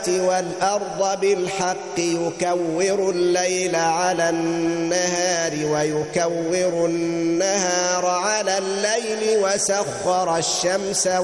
والأرض بالحق يكور الليل على النهار ويكور النهار على الليل وسخر الشمس